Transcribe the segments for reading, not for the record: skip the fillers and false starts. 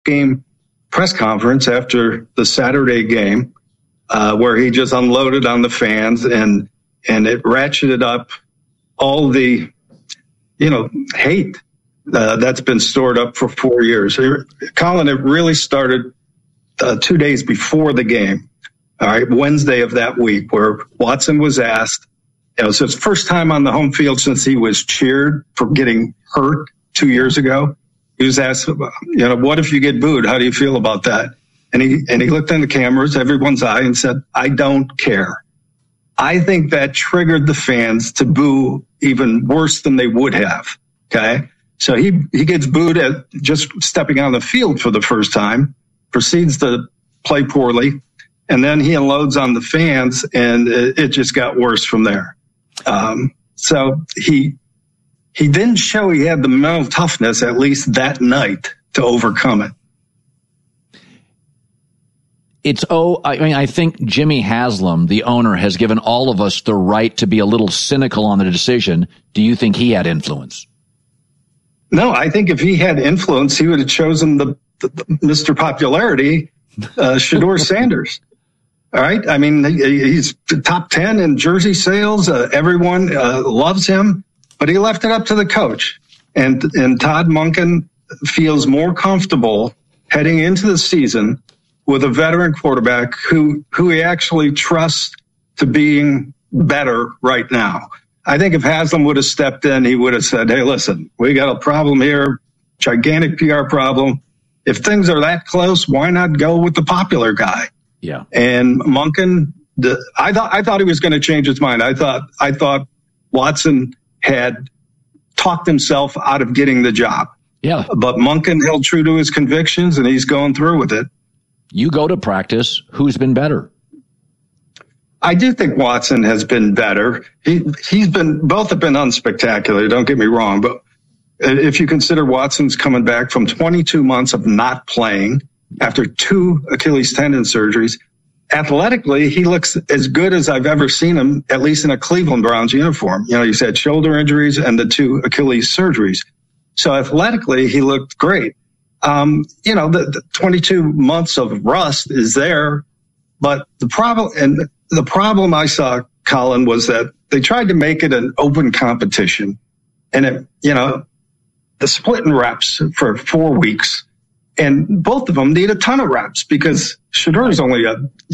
game press conference after the Saturday game, where he just unloaded on the fans and it ratcheted up all the, hate that's been stored up for 4 years. Colin, it really started 2 days before the game. All right, Wednesday of that week, where Watson was asked, it's his first time on the home field since he was cheered for getting hurt 2 years ago. He was asked, what if you get booed? How do you feel about that? And he looked in the cameras, everyone's eye, and said, I don't care. I think that triggered the fans to boo even worse than they would have. Okay. So he gets booed at just stepping on the field for the first time, proceeds to play poorly, and then he unloads on the fans, and it just got worse from there. So he didn't show he had the mental toughness, at least that night, to overcome it. I think Jimmy Haslam, the owner, has given all of us the right to be a little cynical on the decision. Do you think he had influence? No, I think if he had influence, he would have chosen the Mr. Popularity, Shedeur Sanders. All right. I mean, he's top 10 in jersey sales. Everyone loves him, but he left it up to the coach. And Todd Monken feels more comfortable heading into the season with a veteran quarterback who he actually trusts to being better right now. I think if Haslam would have stepped in, he would have said, hey, listen, we got a problem here, gigantic PR problem. If things are that close, why not go with the popular guy? Yeah. And Monken, I thought he was going to change his mind. I thought Watson had talked himself out of getting the job. Yeah. But Monken held true to his convictions, and he's going through with it. You go to practice. Who's been better? I do think Watson has been better. Both have been unspectacular. Don't get me wrong, but if you consider Watson's coming back from 22 months of not playing after 2 Achilles tendon surgeries, athletically, he looks as good as I've ever seen him, at least in a Cleveland Browns uniform. He's had shoulder injuries and the 2 Achilles surgeries. So athletically, he looked great. The 22 months of rust is there, but the problem I saw, Colin, was that they tried to make it an open competition, and the split in reps for 4 weeks, and both of them need a ton of reps because Shedeur's only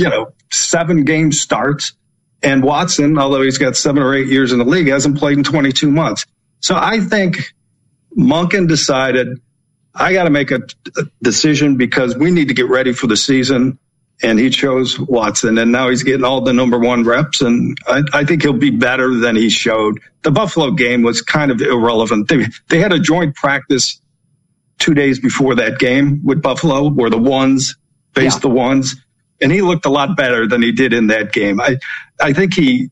7 game starts, and Watson, although he's got 7 or 8 years in the league, hasn't played in 22 months. So I think Monken decided, I got to make a decision because we need to get ready for the season. And he chose Watson, and now he's getting all the number 1 reps. And I think he'll be better than he showed. The Buffalo game was kind of irrelevant. They had a joint practice 2 days before that game with Buffalo where the ones faced the ones. And he looked a lot better than he did in that game. I think he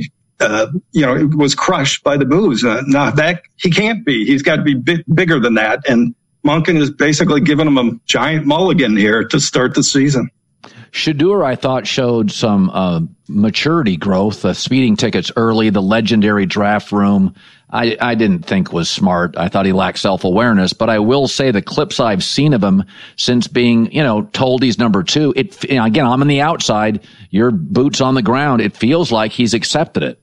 was crushed by the boos. That he can't be. He's got to be bigger than that. And Monken is basically giving him a giant mulligan here to start the season. Shedeur, I thought, showed some maturity growth, speeding tickets early, the legendary draft room. I didn't think was smart. I thought he lacked self-awareness, but I will say the clips I've seen of him since being, told he's number 2, again, I'm on the outside, your boots on the ground. It feels like he's accepted it.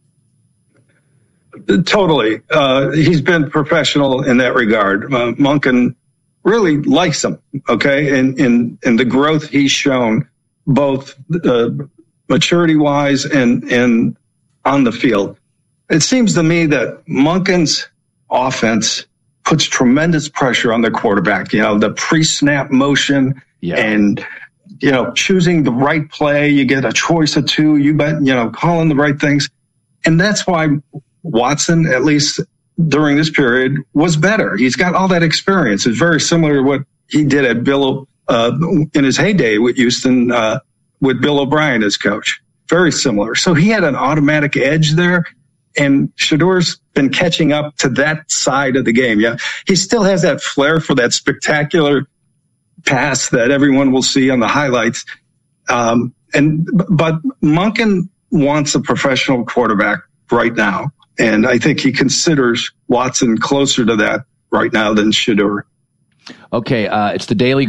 Totally. He's been professional in that regard. Monken really likes him, okay? And the growth he's shown, both maturity-wise and on the field. It seems to me that Monken's offense puts tremendous pressure on the quarterback. The pre-snap motion and, choosing the right play. You get a choice of 2. You bet, calling the right things. And that's why Watson, at least during this period, was better. He's got all that experience. It's very similar to what he did at in his heyday with Houston, with Bill O'Brien as coach. Very similar. So he had an automatic edge there, and Shedeur's been catching up to that side of the game. Yeah, he still has that flair for that spectacular pass that everyone will see on the highlights. But Monken wants a professional quarterback right now. And I think he considers Watson closer to that right now than Shedeur. Okay, it's the Daily